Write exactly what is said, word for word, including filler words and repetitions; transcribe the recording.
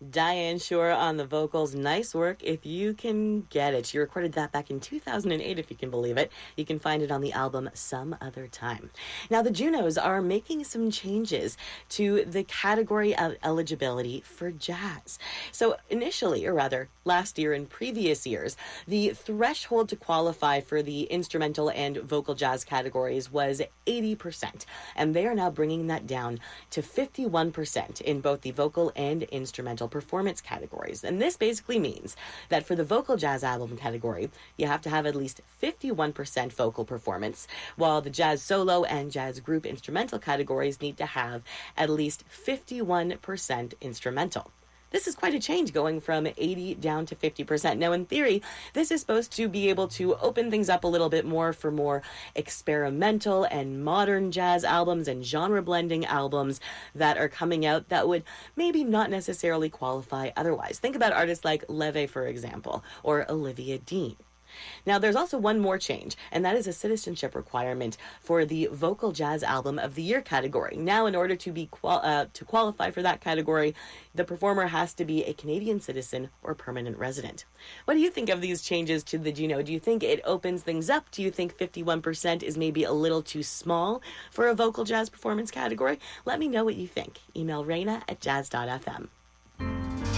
Diane Shore on the vocals. Nice work if you can get it. She recorded that back in two thousand eight, if you can believe it. You can find it on the album Some Other Time. Now, the Junos are making some changes to the category of eligibility for jazz. So initially, or rather last year and previous years, the threshold to qualify for the instrumental and vocal jazz categories was eighty percent. And they are now bringing that down to fifty-one percent in both the vocal and instrumental performance categories. And this basically means that for the vocal jazz album category, you have to have at least fifty-one percent vocal performance, while the jazz solo and jazz group instrumental categories need to have at least fifty-one percent instrumental. This is quite a change, going from eighty down to fifty percent. Now, in theory, this is supposed to be able to open things up a little bit more for more experimental and modern jazz albums and genre blending albums that are coming out that would maybe not necessarily qualify otherwise. Think about artists like Leve, for example, or Olivia Dean. Now, there's also one more change, and that is a citizenship requirement for the Vocal Jazz Album of the Year category. Now, in order to be qual- uh, to qualify for that category, the performer has to be a Canadian citizen or permanent resident. What do you think of these changes to the Juno? Do you think it opens things up? Do you think fifty-one percent is maybe a little too small for a vocal jazz performance category? Let me know what you think. Email Raina at jazz dot f m.